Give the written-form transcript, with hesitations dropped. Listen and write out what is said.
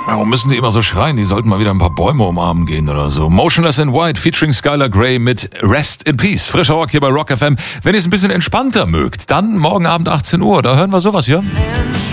Warum müssen die immer so schreien? Die sollten mal wieder ein paar Bäume umarmen gehen oder so. Motionless in White featuring Skylar Grey mit Rest in Peace. Frischer Rock hier bei Rock FM. Wenn ihr es ein bisschen entspannter mögt, dann morgen Abend 18 Uhr. Da hören wir sowas hier.